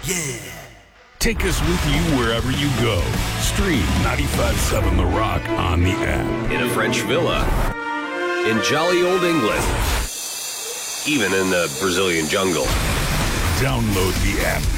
Yeah. Take us with you wherever you go. Stream 95.7 The Rock on the app. In a French villa. In jolly old England. Even in the Brazilian jungle. Download the app